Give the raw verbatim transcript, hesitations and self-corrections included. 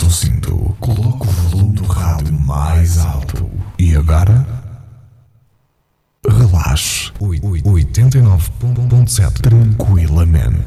o cinto, coloque o volume do rádio mais alto e agora relaxe oitenta e nove ponto sete tranquilamente.